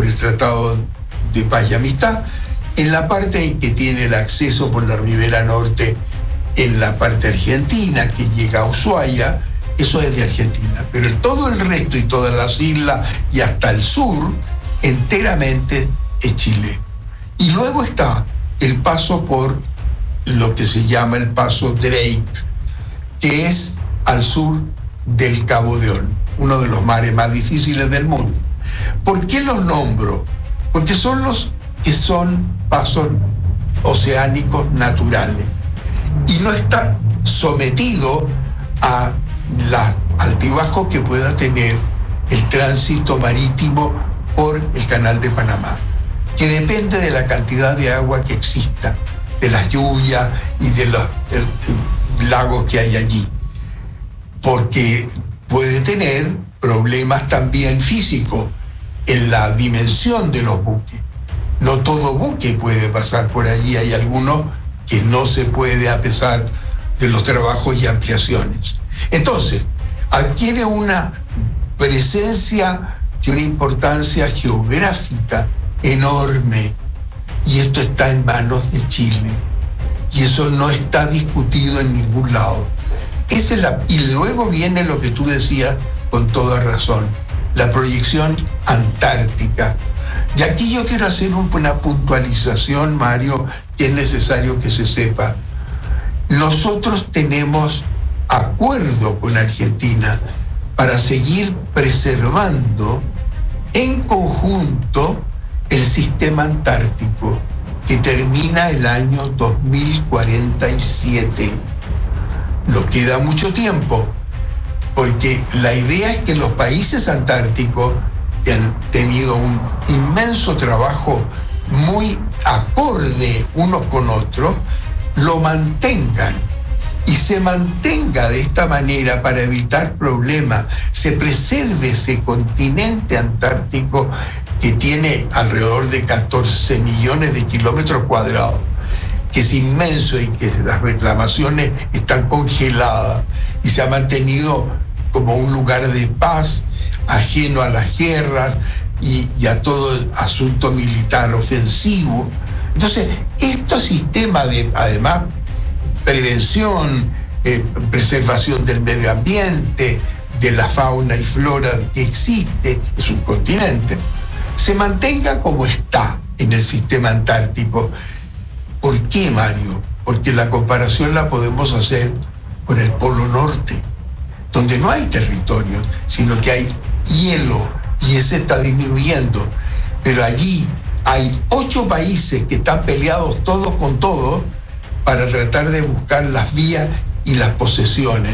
por el Tratado de Paz y Amistad, en la parte en que tiene el acceso por la ribera norte, en la parte argentina, que llega a Ushuaia, eso es de Argentina, pero todo el resto y todas las islas y hasta el sur, enteramente es Chile. Y luego está el paso por lo que se llama el paso Drake, que es al sur del Cabo de Horn, uno de los mares más difíciles del mundo. ¿Por qué los nombro? Porque son los que son pasos oceánicos naturales y no está sometido a los altibajos que pueda tener el tránsito marítimo por el Canal de Panamá, que depende de la cantidad de agua que exista, de las lluvias y de los lagos que hay allí, porque puede tener problemas también físicos en la dimensión de los buques. No todo buque puede pasar por allí, hay algunos que no se puede a pesar de los trabajos y ampliaciones. Entonces, adquiere una presencia y una importancia geográfica enorme, y esto está en manos de Chile, y eso no está discutido en ningún lado. Y luego viene lo que tú decías con toda razón, la proyección antártica. Y aquí yo quiero hacer una puntualización, Mario, que es necesario que se sepa. Nosotros tenemos acuerdo con Argentina para seguir preservando en conjunto el sistema antártico, que termina el año 2047. Nos queda mucho tiempo, porque la idea es que los países antárticos, que han tenido un inmenso trabajo muy acorde unos con otros, lo mantengan y se mantenga de esta manera para evitar problemas, se preserve ese continente antártico que tiene alrededor de 14 millones de kilómetros cuadrados, que es inmenso y que las reclamaciones están congeladas y se ha mantenido como un lugar de paz, ajeno a las guerras y a todo el asunto militar ofensivo. Entonces, estos sistemas de, además, prevención, preservación del medio ambiente, de la fauna y flora que existe, es un continente, se mantenga como está en el sistema antártico. ¿Por qué, Mario? Porque la comparación la podemos hacer con el Polo Norte, donde no hay territorio, sino que hay hielo, y ese está disminuyendo. Pero allí hay 8 países que están peleados todos con todos para tratar de buscar las vías y las posesiones.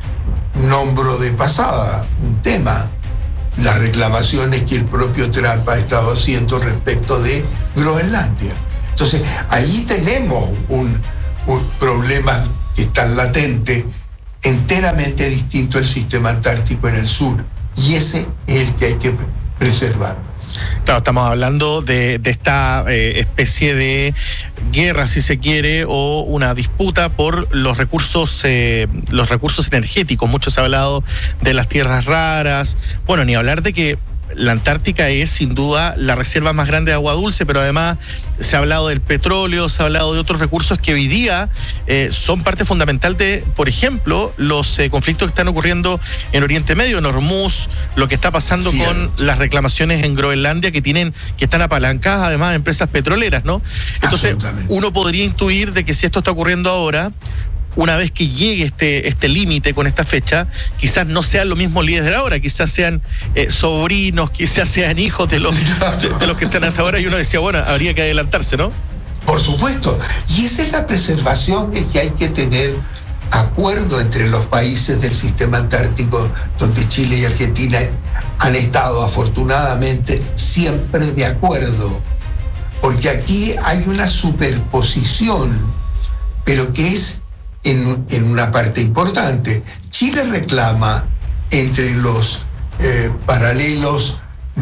Nombro de pasada un tema, las reclamaciones que el propio Trump ha estado haciendo respecto de Groenlandia. Entonces, ahí tenemos un problema que está latente, enteramente distinto al sistema antártico en el sur, y ese es el que hay que preservar. Claro, estamos hablando de esta especie de guerra, si se quiere, o una disputa por los recursos energéticos. Mucho se ha hablado de las tierras raras. Bueno, ni hablar de que la Antártica es sin duda la reserva más grande de agua dulce, pero además se ha hablado del petróleo, se ha hablado de otros recursos que hoy día son parte fundamental de, por ejemplo, los conflictos que están ocurriendo en Oriente Medio, en Hormuz, lo que está pasando con las reclamaciones en Groenlandia que están apalancadas además de empresas petroleras, ¿no? Entonces, uno podría intuir de que si esto está ocurriendo ahora, una vez que llegue este límite con esta fecha, quizás no sean los mismos líderes de ahora, quizás sean sobrinos, quizás sean hijos de los que están hasta ahora, y uno decía, bueno, habría que adelantarse, ¿no? Por supuesto, y esa es la preservación que hay que tener acuerdo entre los países del sistema antártico, donde Chile y Argentina han estado afortunadamente siempre de acuerdo, porque aquí hay una superposición, pero que es en una parte importante. Chile reclama entre los paralelos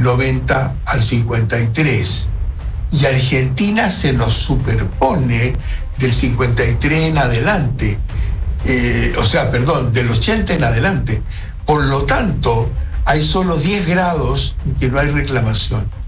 90 al 53 y Argentina se nos superpone del 53 en adelante, del 80 en adelante. Por lo tanto, hay solo 10 grados en que no hay reclamación.